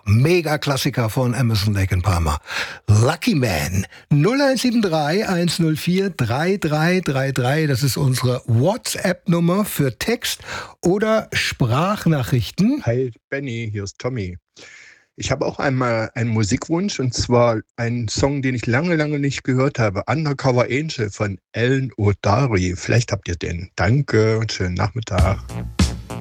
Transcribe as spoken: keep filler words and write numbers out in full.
Mega-Klassiker von Emerson, Lake and Palmer. Lucky Man. null eins sieben drei eins null vier drei drei drei drei. Das ist unsere WhatsApp-Nummer für Text- oder Sprachnachrichten. Hi Benny, hier ist Tommy. Ich habe auch einmal einen Musikwunsch, und zwar einen Song, den ich lange, lange nicht gehört habe. Undercover Angel von Ellen O'Dari. Vielleicht habt ihr den. Danke und schönen Nachmittag.